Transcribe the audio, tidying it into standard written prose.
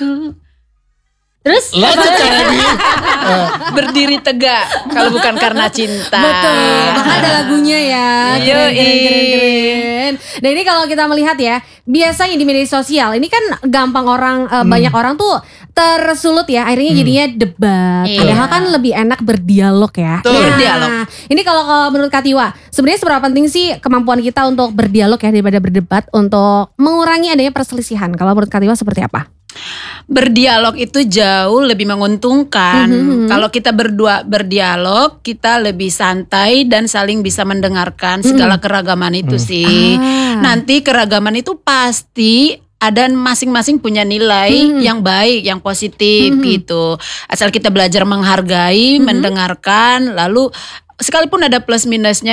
aku. Terus Lanjut berdiri tegak kalau bukan karena cinta. Betul, maka ada lagunya ya. Keren. Nah ini kalau kita melihat ya, biasanya di media sosial ini kan gampang orang banyak orang tuh tersulut ya, akhirnya jadinya debat. Iya. Padahal kan lebih enak berdialog ya. Betul. Berdialog. Ini kalau menurut Kak Tiwa, sebenarnya seberapa penting sih kemampuan kita untuk berdialog ya daripada berdebat untuk mengurangi adanya perselisihan? Kalau menurut Kak Tiwa seperti apa? Berdialog itu jauh lebih menguntungkan. Kalau kita berdua berdialog, kita lebih santai dan saling bisa mendengarkan segala keragaman itu sih. Nanti keragaman itu pasti ada masing-masing punya nilai yang baik, yang positif gitu. Asal kita belajar menghargai, mendengarkan, lalu sekalipun ada plus minusnya